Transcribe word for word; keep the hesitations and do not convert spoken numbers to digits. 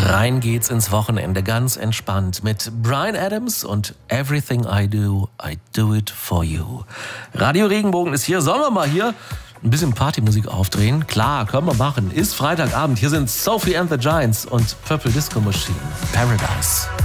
Rein geht's ins Wochenende, ganz entspannt mit Bryan Adams und Everything I Do, I Do It For You. Radio Regenbogen ist hier. Sollen wir mal hier ein bisschen Partymusik aufdrehen? Klar, können wir machen. Ist Freitagabend. Hier sind Sophie and the Giants und Purple Disco Machine. Paradise.